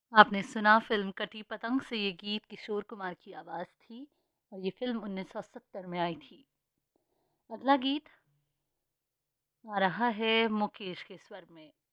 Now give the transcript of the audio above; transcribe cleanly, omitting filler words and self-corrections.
आपने सुना फ़िल्म कटी पतंग से ये गीत किशोर कुमार की आवाज़ थी और ये फ़िल्म 1970 में आई थी। अगला गीत आ रहा है मुकेश के स्वर में।